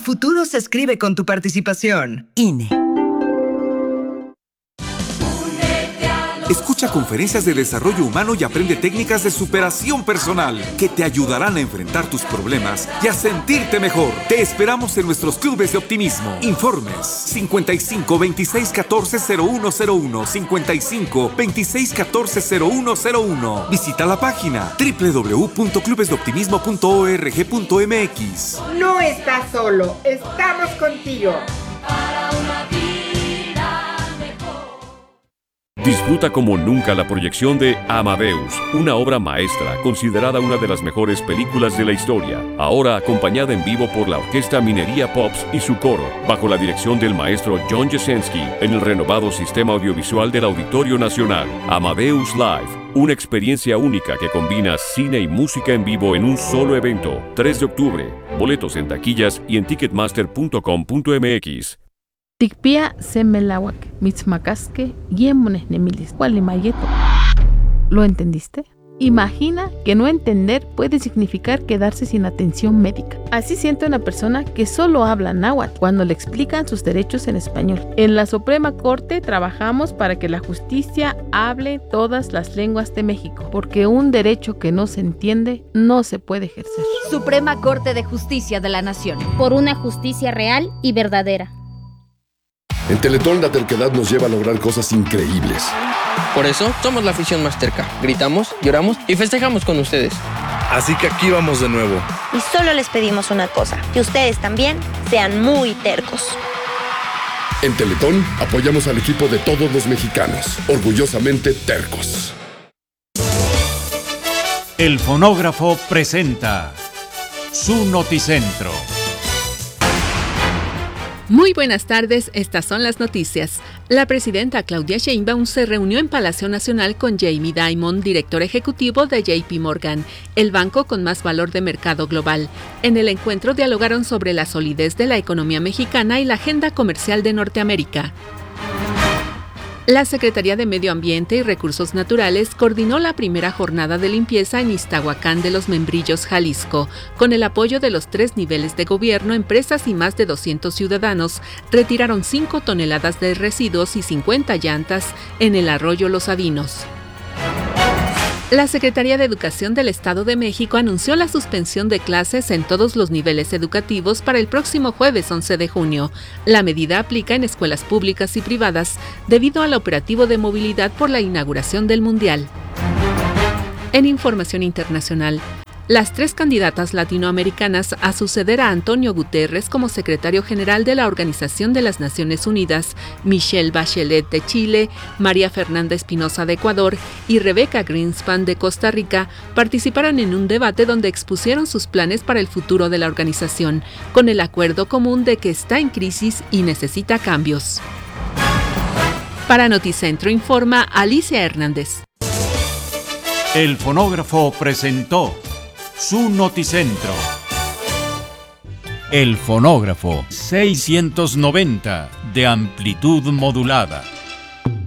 futuro se escribe con tu participación. INE. Escucha conferencias de desarrollo humano y aprende técnicas de superación personal que te ayudarán a enfrentar tus problemas y a sentirte mejor. Te esperamos en nuestros clubes de optimismo. Informes 55 26 14 0101 55 26 14 0101. Visita la página www.clubesdeoptimismo.org.mx. No estás solo, estamos contigo. Disfruta como nunca la proyección de Amadeus, una obra maestra considerada una de las mejores películas de la historia, ahora acompañada en vivo por la Orquesta Minería Pops y su coro, bajo la dirección del maestro John Jasenski, en el renovado sistema audiovisual del Auditorio Nacional. Amadeus Live, una experiencia única que combina cine y música en vivo en un solo evento. 3 de octubre, boletos en taquillas y en ticketmaster.com.mx. Tikpia semelawak, mitzmacasque, yemones nemilis, gualimayeto. ¿Lo entendiste? Imagina que no entender puede significar quedarse sin atención médica. Así siente una persona que solo habla náhuatl cuando le explican sus derechos en español. En la Suprema Corte trabajamos para que la justicia hable todas las lenguas de México, porque un derecho que no se entiende no se puede ejercer. Suprema Corte de Justicia de la Nación. Por una justicia real y verdadera. En Teletón la terquedad nos lleva a lograr cosas increíbles. Por eso somos la afición más terca. Gritamos, lloramos y festejamos con ustedes. Así que aquí vamos de nuevo. Y solo les pedimos una cosa, que ustedes también sean muy tercos. En Teletón apoyamos al equipo de todos los mexicanos, orgullosamente tercos. El Fonógrafo presenta su Noticentro. Muy buenas tardes, estas son las noticias. La presidenta Claudia Sheinbaum se reunió en Palacio Nacional con Jamie Dimon, director ejecutivo de JP Morgan, el banco con más valor de mercado global. En el encuentro dialogaron sobre la solidez de la economía mexicana y la agenda comercial de Norteamérica. La Secretaría de Medio Ambiente y Recursos Naturales coordinó la primera jornada de limpieza en Iztahuacán de los Membrillos, Jalisco. Con el apoyo de los 3 niveles de gobierno, empresas y más de 200 ciudadanos retiraron 5 toneladas de residuos y 50 llantas en el arroyo Los Sabinos. La Secretaría de Educación del Estado de México anunció la suspensión de clases en todos los niveles educativos para el próximo jueves 11 de junio. La medida aplica en escuelas públicas y privadas debido al operativo de movilidad por la inauguración del Mundial. En información internacional, las 3 candidatas latinoamericanas a suceder a Antonio Guterres como secretario general de la Organización de las Naciones Unidas, Michelle Bachelet de Chile, María Fernanda Espinosa de Ecuador y Rebecca Greenspan de Costa Rica, participaron en un debate donde expusieron sus planes para el futuro de la organización, con el acuerdo común de que está en crisis y necesita cambios. Para Noticentro informa Alicia Hernández. El Fonógrafo presentó su Noticentro. El Fonógrafo 690 de amplitud modulada.